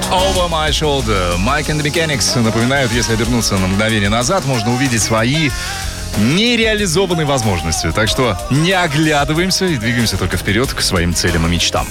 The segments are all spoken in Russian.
Over My Shoulder. Mike and the Mechanics напоминают, если обернуться на мгновение назад, можно увидеть свои нереализованные возможности. Так что не оглядываемся и двигаемся только вперед к своим целям и мечтам.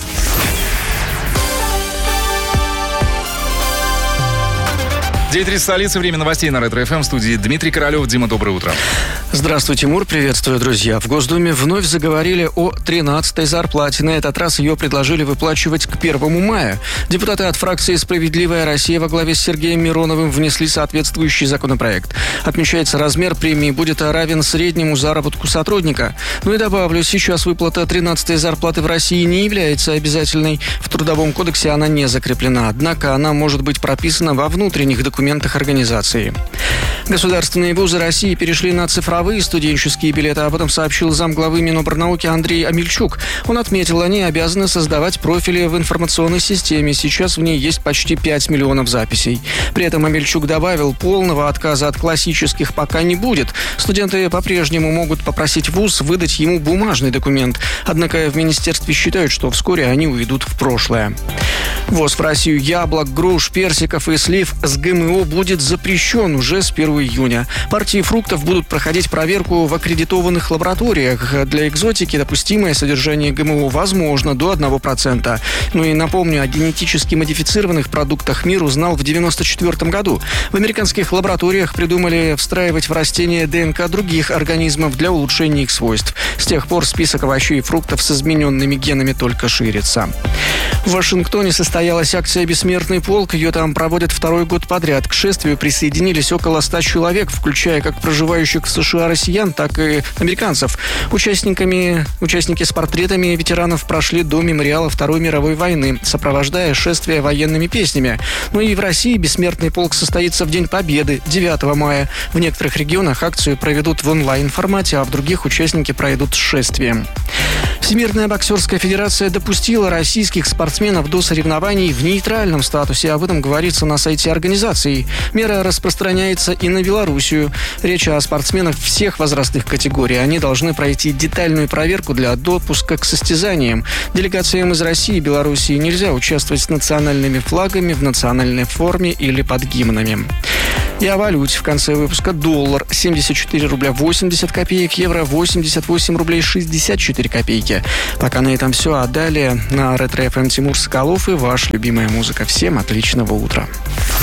9:30 столица. Время новостей на Ретро-ФМ. В студии Дмитрий Королев. Дима, доброе утро. Здравствуй, Тимур. Приветствую, друзья. В Госдуме вновь заговорили о 13-й зарплате. На этот раз ее предложили выплачивать к 1 мая. Депутаты от фракции «Справедливая Россия» во главе с Сергеем Мироновым внесли соответствующий законопроект. Отмечается, размер премии будет равен среднему заработку сотрудника. Ну и добавлю, сейчас выплата 13-й зарплаты в России не является обязательной. В Трудовом кодексе она не закреплена. Однако она может быть прописана во внутренних документах организации. Государственные вузы России перешли на цифровые студенческие билеты. Об этом сообщил замглавы Минобрнауки Андрей Амельчук. Он отметил, они обязаны создавать профили в информационной системе. Сейчас в ней есть почти 5 миллионов записей. При этом Амельчук добавил, полного отказа от классических пока не будет. Студенты по-прежнему могут попросить вуз выдать ему бумажный документ. Однако в министерстве считают, что вскоре они уйдут в прошлое. Ввоз в Россию яблок, груш, персиков и слив с ГМО будет запрещен уже с 1 июня. Партии фруктов будут проходить проверку в аккредитованных лабораториях. Для экзотики допустимое содержание ГМО возможно до 1%. Ну и напомню, о генетически модифицированных продуктах мир узнал в 1994 году. В американских лабораториях придумали встраивать в растения ДНК других организмов для улучшения их свойств. С тех пор список овощей и фруктов с измененными генами только ширится. В Вашингтоне состоялась акция «Бессмертный полк». Ее там проводят второй год подряд. К шествию присоединились около 100 человек, включая как проживающих в США россиян, так и американцев. Участники с портретами ветеранов прошли до мемориала Второй мировой войны, сопровождая шествие военными песнями. Ну и в России «Бессмертный полк» состоится в День Победы, 9 мая. В некоторых регионах акцию проведут в онлайн-формате, а в других участники пройдут с шествием. Всемирная боксерская федерация допустила российских спортсменов до соревнований в нейтральном статусе. Об этом говорится на сайте организации. Мера распространяется и на Белоруссию. Речь о спортсменах всех возрастных категорий. Они должны пройти детальную проверку для допуска к состязаниям. Делегациям из России и Белоруссии нельзя участвовать с национальными флагами в национальной форме или под гимнами. И о валюте в конце выпуска. Доллар 74 рубля 80 копеек, евро 88 рублей 64 копейки. Пока на этом все, а далее на Ретро-ФМ Тимур Соколов и ваша любимая музыка. Всем отличного утра.